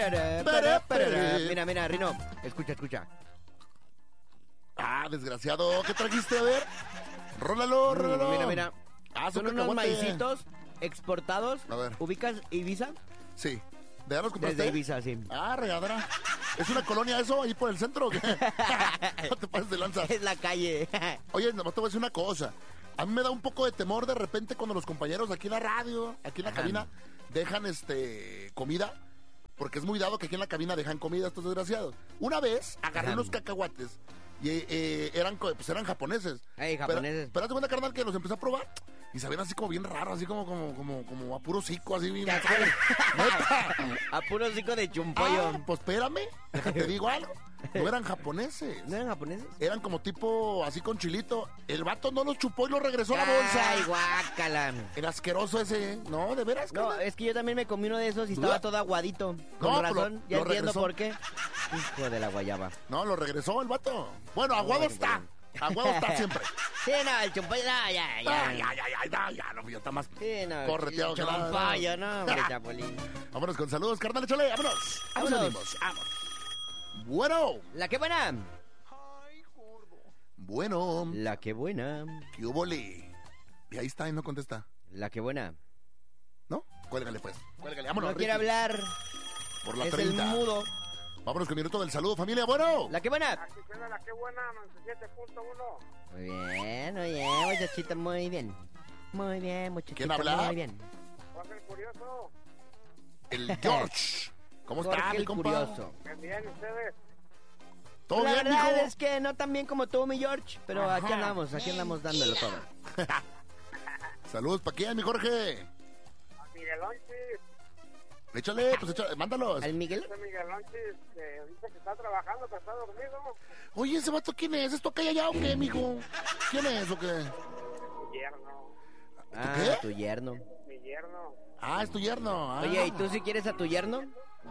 Mira, Rino, escucha. Ah, desgraciado, ¿qué trajiste? A ver, rólalo. Mira. Son unos maicitos exportados. A ver. ¿Ubicas Ibiza? Sí. ¿De ya los compraste? Desde Ibiza, sí. Ah, regadera. ¿Es una colonia eso ahí por el centro o qué? No te pases de lanza. Es la calle. Oye, nomás te voy a decir una cosa. A mí me da un poco de temor de repente cuando los compañeros aquí en la radio, aquí en la cabina, dejan comida. Porque es muy dado que aquí en la cabina dejan comida estos desgraciados. Una vez agarré unos cacahuates y eran japoneses. Japoneses. Pero haz de cuenta, carnal, que los empecé a probar y sabían así como bien raro, así como a puro hocico, así bien. Neta. A puro hocico de chumpollo. Pues espérame, te digo algo. No eran japoneses. ¿No eran japoneses? Eran como tipo así con chilito. El vato no los chupó y los regresó a la bolsa. Ay, guácala. El asqueroso ese, ¿no? ¿De veras? No, es que yo también me comí uno de esos y estaba todo aguadito. Con razón, ya entiendo por qué. Hijo de la guayaba. No, lo regresó el vato. Bueno, aguado está. Aguado está siempre. Sí, no, el chumpollo, no, ya, no, ya está más correteado que nada. Chumpollo, no, hombre, chapulín. Vámonos con saludos, carnal, échale, vámonos. Vámonos. Bueno. La que buena. Ay, gordo. Bueno. La que buena. ¿Qué hubole? Y ahí está y no contesta. La que buena. ¿No? Cuélgale, pues. Cuélgale, vámonos. No quiere hablar. Por la es 30. El mudo. Vámonos con el minuto del saludo, familia. Bueno. La que buena. Aquí suena la que buena, 97.1. Muy bien, muchachita, muy bien. Muy bien, muchachita. ¿Quién habla? Muy bien. Jorge el Curioso. El George. ¿Cómo está, Jorge mi el compa? Curioso. Bien, ¿ustedes? ¿Todo La bien, verdad mijo? es que no tan bien como tú, mi George, pero Ajá. aquí andamos dándolo todo. Saludos, ¿para quién, mi Jorge? A Miguelonchis. Échale, mándalos. ¿Al Miguel? Ese Miguelonchis que dice que está trabajando, que está dormido. Oye, ¿ese vato quién es? ¿Esto acá y allá o qué, mijo? ¿Quién es o qué? Mi yerno. ¿Qué? Tu yerno. Mi yerno. Ah, es tu yerno. Ah. Oye, ¿y tú si quieres a tu yerno?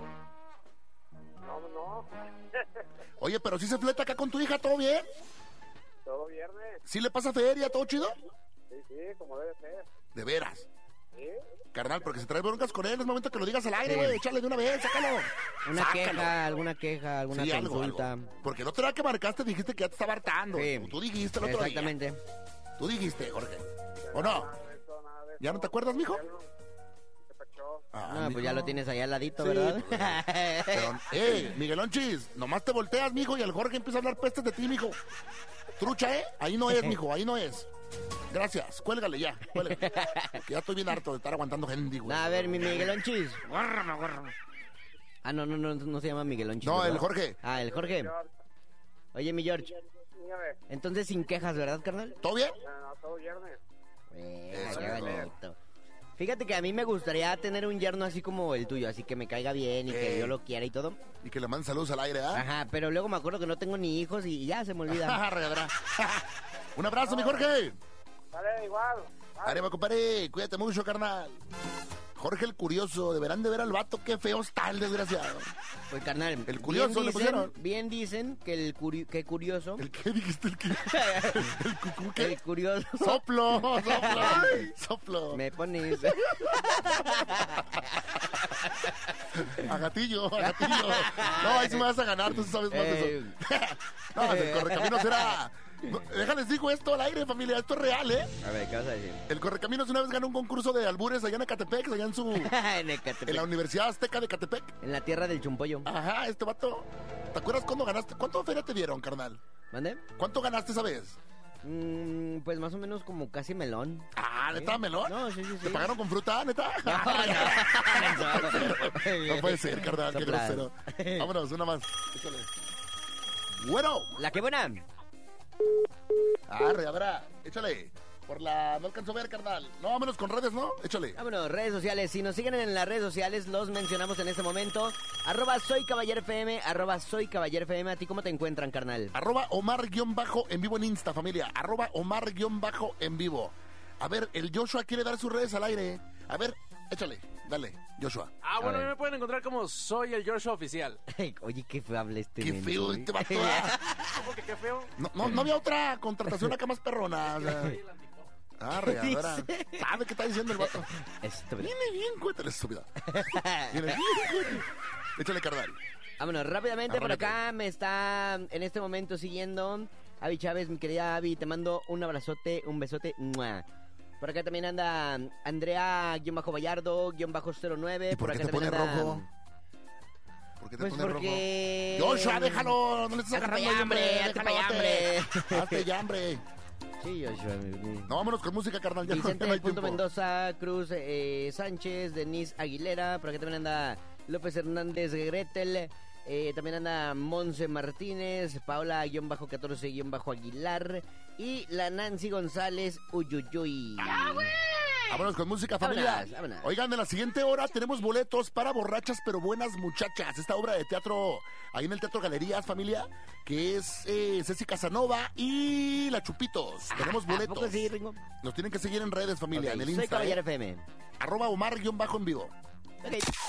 No. Oye, pero si se fleta acá con tu hija, ¿todo bien? Todo viernes. ¿Sí le pasa feria, todo chido? Sí, como debe ser. De veras. ¿Sí? Carnal, porque si traes broncas con él, es momento que lo digas al aire, Sí. güey. Échale de una vez, sácalo. Alguna queja, alguna Sí, consulta. algo. Porque no te da que marcaste, dijiste que ya te estaba hartando. Sí. Tú dijiste el otro día. Exactamente. Tú dijiste, Jorge. ¿O no? Nada de eso. ¿Ya no te acuerdas, mijo? Se pachó. No, pues ya lo tienes ahí al ladito, Sí, ¿verdad? Pero, Miguelonchis, nomás te volteas, mijo, y el Jorge empieza a hablar pestes de ti, mijo. Trucha, Ahí no es, mijo, ahí no es. Gracias, cuélgale ya, cuélgale. Que ya estoy bien harto de estar aguantando gente, güey. A ver, mi Miguelonchis. Guárrame. Ah, no se llama Miguelonchis. No, ¿verdad? el Jorge. Ah, el Jorge. Oye, mi George. Dígame. Entonces sin quejas, ¿verdad, carnal? ¿Todo bien? No, todo viernes. Qué Eso, bonito. Fíjate que a mí me gustaría tener un yerno así como el tuyo, así que me caiga bien y que yo lo quiera y todo. Y que le manden saludos al aire, ¿ah? Ajá, pero luego me acuerdo que no tengo ni hijos y ya se me olvida. Regadera. Un abrazo, mi Jorge. Dale, igual. Arriba, compadre. Cuídate mucho, carnal. Jorge el Curioso. Deberán de ver al vato. Qué feo está el desgraciado. Pues, carnal. El Curioso le pusieron. Bien dicen que que curioso. ¿El qué dijiste? ¿El qué? ¿El cucú qué? El curioso. Soplo. Me pones. A gatillo. No, ahí sí me vas a ganar, tú sabes más de eso. No, el Correcaminos era... No, déjales digo esto al aire, familia, esto es real, A ver, ¿qué vas a decir? El Correcaminos una vez ganó un concurso de albures allá en Ecatepec, allá en la Universidad Azteca de Ecatepec. En la tierra del chumpollo. Ajá, este vato. ¿Te acuerdas cuándo ganaste? ¿Cuánto feria te dieron, carnal? ¿Mande? ¿Cuánto ganaste esa vez? Pues más o menos como casi melón. Ah, ¿neta, melón? No, sí. ¿Te pagaron con fruta, neta? No puede ser, carnal, qué grosero. Vámonos, una más. Échale. Bueno. La que buena. Habrá. Échale. Por la... No alcanzo a ver, carnal. No, vámonos con redes, ¿no? Échale. Vámonos, redes sociales. Si nos siguen en las redes sociales, los mencionamos en este momento. @soycaballerfm, @soycaballerfm. ¿A ti cómo te encuentran, carnal? @Omar_en vivo en Insta, familia. @Omar_en vivo. A ver, el Joshua quiere dar sus redes al aire. A ver, échale. Dale, Joshua. Bueno, me pueden encontrar como Soy el Joshua Oficial. Oye, qué feo habla este Qué menso, feo ¿eh? este vato. ¿Cómo que qué feo? No había otra contratación acá más perrona. O sea. Regadera. ¿Sabe qué está diciendo el vato? Estúpido. Viene bien, cuéntale, estúpida. Viene bien, cuéntale. Échale, carnal. Vámonos, rápidamente por Arráncate. acá me está en este momento siguiendo Avi Chávez, mi querida Avi, te mando un abrazote, un besote. ¡Mua! Por acá también anda Andrea-Vallardo-09. ¿Y por qué acá te pone también anda- rojo? ¿Por qué te Pues pone porque... rojo? Joshua, déjalo, no le estés Hazte agarrando pa' ahí, hambre, hombre. hazte pa' Déjalo, hambre. Hazte ya, hombre. Sí, Joshua. No, vámonos con música, carnal. Ya no Vicente hay Punto tiempo. Mendoza, Cruz Sánchez, Denise Aguilera, por acá también anda López Hernández Gretel, también anda Monse Martínez, Paola-14-Aguilar y la Nancy González Uyuyuy. Vámonos con música, familia. Vámonos, vámonos. Oigan, en la siguiente hora tenemos boletos para Borrachas pero Buenas Muchachas. Esta obra de teatro ahí en el Teatro Galerías, familia, que es Ceci Casanova y La Chupitos. Tenemos ¿A poco boletos. sí, Ringo? Nos tienen que seguir en redes, familia, Ok, en el soy Insta. Caballero FM. @Omar_en vivo. Ok.